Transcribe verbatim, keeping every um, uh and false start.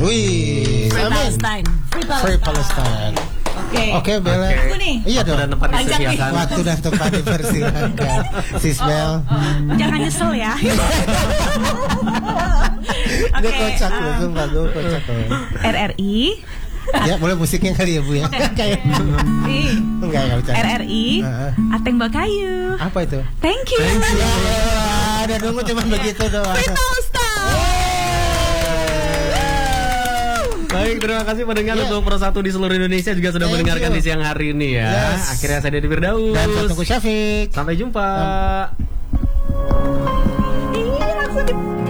Wih, Free amin. Palestine. Free Palestine. Free Palestine. Oke. Oke, Bella. Okay. Aku nih. Iya dong. Dan tempat Panjang nih. disediakan. Waktu dan tempat dipersilakan. Sis Bel. Oh, oh. Jangan nyesel ya. Gue Oke. kocak loh, um, sumpah gue kocak loh. R R I. Ya, boleh musiknya kali ya, Bu ya. Kayak I. enggak enggak bercanda. R R I. Heeh. Ateng Bakayu. Apa itu? Thank you. Ya, ada nunggu cuma begitu doang. Free Palestine. Baik, terima kasih pendengar Yeah. untuk Pro satu di seluruh Indonesia juga sudah Thank mendengarkan you. di siang hari ini ya. Yes. Akhirnya saya Deddy Firdaus. Dan Tunggu Syafiq. Sampai jumpa.